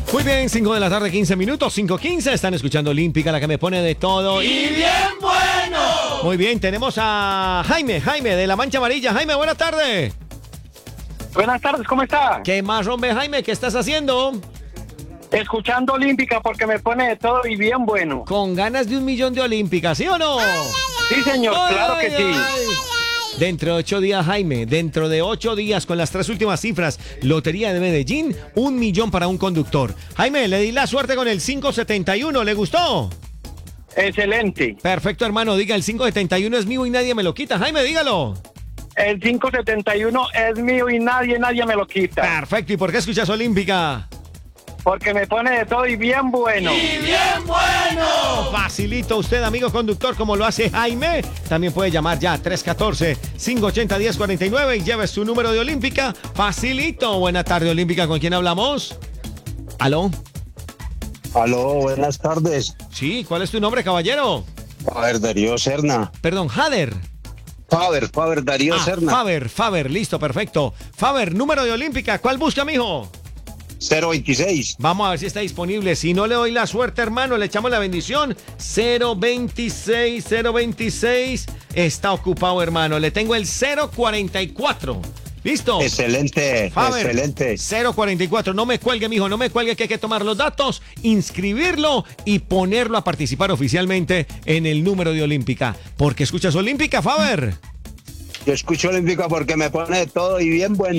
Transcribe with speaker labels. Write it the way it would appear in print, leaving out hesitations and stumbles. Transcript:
Speaker 1: Muy bien, 5 de la tarde, 15 minutos, 5:15. Están escuchando Olímpica, la que me pone de todo. ¡Y bien bueno! Muy bien, tenemos a Jaime de la Mancha Amarilla. Jaime, buenas tardes.
Speaker 2: Buenas tardes, ¿cómo está?
Speaker 1: ¿Qué más, hombre, Jaime? ¿Qué estás haciendo?
Speaker 2: Escuchando Olímpica porque me pone de todo y bien bueno.
Speaker 1: Con ganas de 1.000.000 de Olímpica, ¿sí o no?
Speaker 2: Sí, señor, claro que sí.
Speaker 1: Dentro de 8 días, Jaime, dentro de 8 días, con las 3 últimas cifras, Lotería de Medellín, 1.000.000 para un conductor. Jaime, le di la suerte con el 571, ¿le gustó?
Speaker 2: Excelente.
Speaker 1: Perfecto, hermano, diga, el 571 es mío y nadie me lo quita. Jaime, dígalo.
Speaker 2: El 571 es mío y nadie me lo quita.
Speaker 1: Perfecto, ¿y por qué escuchas Olímpica?
Speaker 2: Porque me pone de todo y bien bueno.
Speaker 1: ¡Y bien bueno! Facilito usted, amigo conductor, como lo hace Jaime. También puede llamar ya 314-580-1049 y lleve su número de Olímpica. Facilito. Buena tarde, Olímpica. ¿Con quién hablamos? ¿Aló?
Speaker 3: Aló, buenas tardes.
Speaker 1: Sí, ¿cuál es tu nombre, caballero?
Speaker 3: Faber Darío Serna.
Speaker 1: Perdón, Jader.
Speaker 3: Faber Darío Serna.
Speaker 1: Faber, listo, perfecto. Faber, número de Olímpica, ¿cuál busca, mijo?
Speaker 3: 026.
Speaker 1: Vamos a ver si está disponible. Si no le doy la suerte, hermano, le echamos la bendición. 026. Está ocupado, hermano. Le tengo el 044. ¿Listo?
Speaker 3: Excelente,
Speaker 1: Faber,
Speaker 3: excelente.
Speaker 1: 044. No me cuelgue, mijo, no me cuelgue, que hay que tomar los datos, inscribirlo y ponerlo a participar oficialmente en el número de Olímpica. ¿Por qué escuchas Olímpica, Faber?
Speaker 3: Yo escucho Olímpica porque me pone todo y bien bueno.